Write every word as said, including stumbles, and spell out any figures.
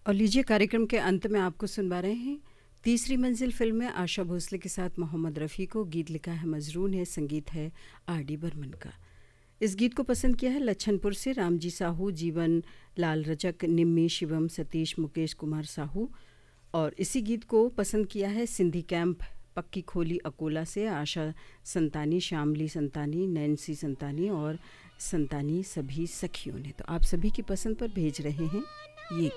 और लीजिए कार्यक्रम के अंत में आपको सुनवा रहे हैं तीसरी मंजिल फिल्म में आशा भोसले के साथ मोहम्मद रफ़ी को। गीत लिखा है मजरून है, संगीत है आर डी बर्मन का। इस गीत को पसंद किया है लच्छनपुर से रामजी साहू, जीवन लाल रजक, निम्मी, शिवम, सतीश, मुकेश कुमार साहू। और इसी गीत को पसंद किया है सिंधी कैंप पक्की खोली अकोला से आशा संतानी, श्यामली संतानी, नैन्सी संतानी और संतानी सभी सखियों ने। तो आप सभी की पसंद पर भेज रहे हैं ये